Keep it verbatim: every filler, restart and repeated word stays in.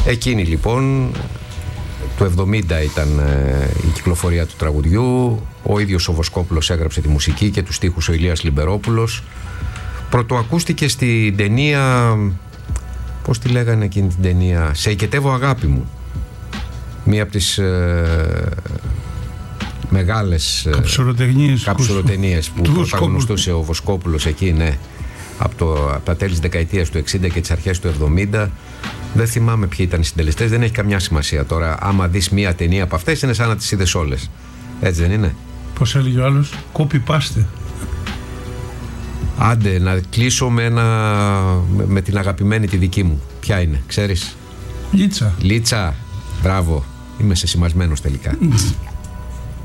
Εκείνη λοιπόν, το εβδομήντα ήταν ε, η κυκλοφορία του τραγουδιού. Ο ίδιος ο Βοσκόπουλος έγραψε τη μουσική και τους στίχους ο Ηλίας Λιμπερόπουλος. Πρωτοακούστηκε στην ταινία, πώς τη λέγανε εκείνη την ταινία, «Σε οικετεύω αγάπη μου». Μία από τις ε, μεγάλες καψουροτενίες που πρωταγωνιστούσε ο Βοσκόπουλος εκεί, ναι, από, το, από τα τέλη της δεκαετίας του εξήντα και τις αρχές του εβδομήντα. Δεν θυμάμαι ποιοι ήταν οι συντελεστές, δεν έχει καμιά σημασία τώρα. Άμα δεις μία ταινία από αυτές, είναι σαν να τις είδες όλες. Έτσι δεν είναι? Πώς έλεγε ο άλλος, copy-paste. Άντε, να κλείσω με, ένα, με, με την αγαπημένη τη δική μου. Ποια είναι, ξέρεις? Λίτσα. Λίτσα, μπράβο. Είμαι σεσημασμένος τελικά.